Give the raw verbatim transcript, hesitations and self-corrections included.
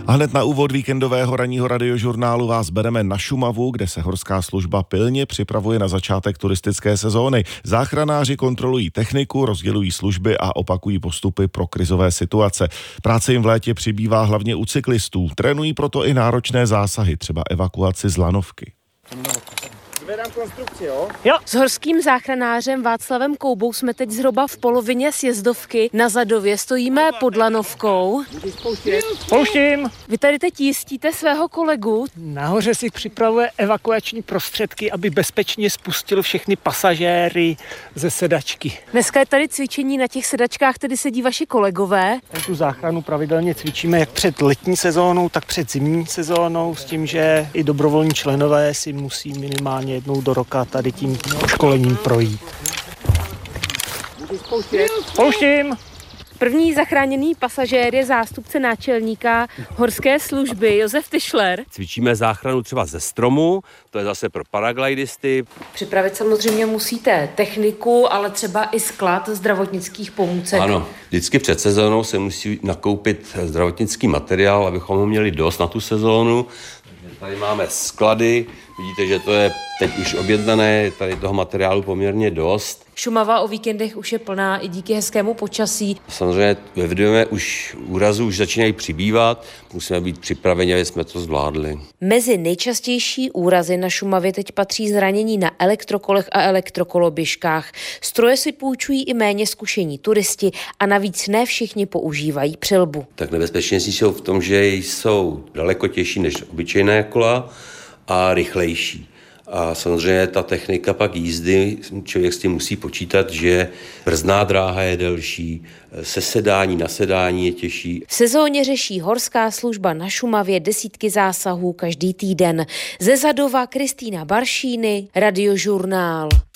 A hned na úvod víkendového ranního radiožurnálu vás bereme na Šumavu, kde se horská služba pilně připravuje na začátek turistické sezóny. Záchranáři kontrolují techniku, rozdělují služby a opakují postupy pro krizové situace. Práce jim v létě přibývá hlavně u cyklistů. Trénují proto i náročné zásahy, třeba evakuaci z lanovky. Zvedám konstrukci, jo? Jo. S horským záchranářem Václavem Koubou jsme teď zhruba v polovině sjezdovky. Na Zadově stojíme pod lanovkou. Pouštím. Vy tady teď jistíte svého kolegu. Nahoře si připravuje evakuační prostředky, aby bezpečně spustil všechny pasažéry ze sedačky. Dneska je tady cvičení, na těch sedačkách tedy sedí vaši kolegové. Tady tu záchranu pravidelně cvičíme jak před letní sezónou, tak před zimní sezónou, s tím, že i dobrovolní členové si musí minimálně jednou do roka tady tím školením projít. Pouštím! První zachráněný pasažér je zástupce náčelníka horské služby Josef Tyšler. Cvičíme záchranu třeba ze stromu, to je zase pro paraglidisty. Připravit samozřejmě musíte techniku, ale třeba i sklad zdravotnických pomůcek. Ano, vždycky před sezónou se musí nakoupit zdravotnický materiál, abychom ho měli dost na tu sezónu. Tady máme sklady, vidíte, že to je teď už objednané, tady toho materiálu poměrně dost. Šumava o víkendech už je plná i díky hezkému počasí. Samozřejmě ve Vidujeme už úrazů už začínají přibývat, musíme být připraveni, aby jsme to zvládli. Mezi nejčastější úrazy na Šumavě teď patří zranění na elektrokolech a elektrokoloběžkách. Stroje si půjčují i méně zkušení turisti a navíc ne všichni používají přilbu. Tak nebezpečnější jsou v tom, že jsou daleko těžší než obyčejné kola a rychlejší. A samozřejmě ta technika pak jízdy, člověk s tím musí počítat, že brzdná dráha je delší, se sedání na sedání je těžší. V sezóně řeší horská služba na Šumavě desítky zásahů každý týden. Ze Zadova Kristýna Baršíny, Radiožurnál.